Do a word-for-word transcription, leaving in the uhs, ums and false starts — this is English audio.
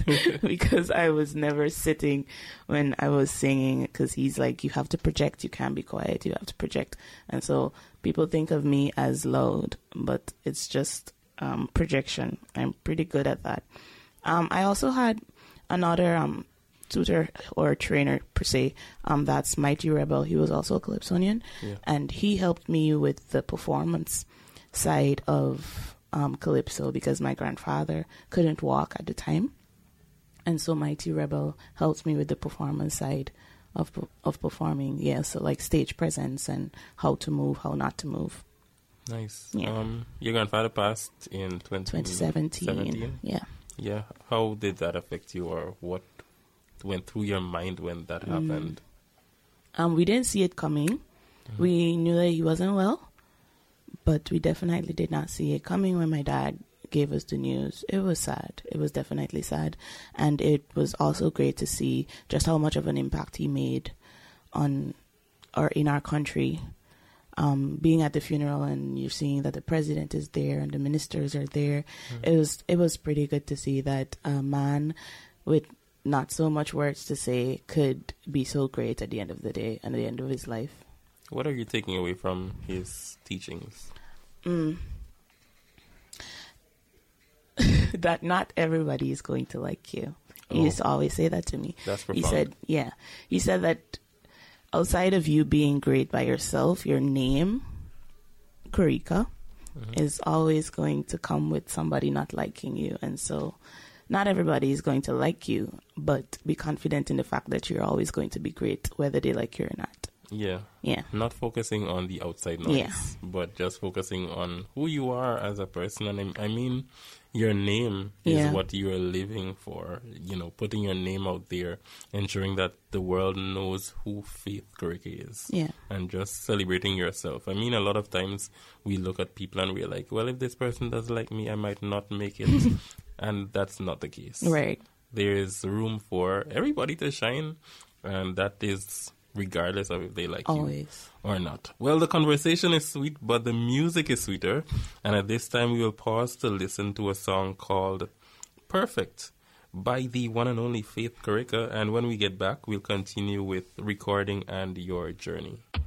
because I was never sitting when I was singing, because he's like, you have to project, you can't be quiet, you have to project. And so people think of me as loud, but it's just um, projection. I'm pretty good at that. Um, I also had another um, tutor or trainer per se, um, that's Mighty Rebel. He was also a Calypsonian, yeah. and he helped me with the performance side of um, Calypso, because my grandfather couldn't walk at the time, and so Mighty Rebel helped me with the performance side of of performing. Yeah, so like stage presence and how to move, how not to move. Nice. Yeah. Um, your grandfather passed in twenty seventeen. Yeah. Yeah. How did that affect you, or what went through your mind when that Mm. happened? Um, we didn't see it coming. Mm-hmm. We knew that he wasn't well, but we definitely did not see it coming when my dad gave us the news. It was sad. It was definitely sad. And it was also great to see just how much of an impact he made on or in our country. Um, being at the funeral and you're seeing that the president is there and the ministers are there. Mm. It was it was pretty good to see that a man with not so much words to say could be so great at the end of the day and at the end of his life. What are you taking away from his teachings? Mm. That not everybody is going to like you. He Oh. used to always say that to me. That's profound. He said, yeah, he said that outside of you being great by yourself, your name, Kurika, mm-hmm. is always going to come with somebody not liking you. And so not everybody is going to like you, but be confident in the fact that you're always going to be great, whether they like you or not. Yeah. Yeah. Not focusing on the outside noise, yeah. but just focusing on who you are as a person. And I mean, your name is yeah. what you are living for, you know, putting your name out there, ensuring that the world knows who Faith Kurika is. Yeah. And just celebrating yourself. I mean, a lot of times we look at people and we're like, well, if this person doesn't like me, I might not make it. And that's not the case. Right. There is room for everybody to shine, and that is regardless of if they like Always. you or not. Well, the conversation is sweet, but the music is sweeter. And at this time, we will pause to listen to a song called Perfect by the one and only Faith Kurika. And when we get back, we'll continue with recording and your journey.